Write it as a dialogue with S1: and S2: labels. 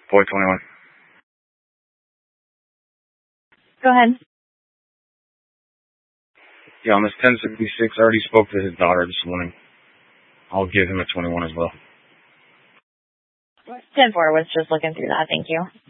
S1: Boy 21.
S2: Go ahead.
S1: Yeah, on this 1066, I already spoke to his daughter this morning. I'll give him a 21 as well.
S2: 10-4 was just looking through that. Thank you.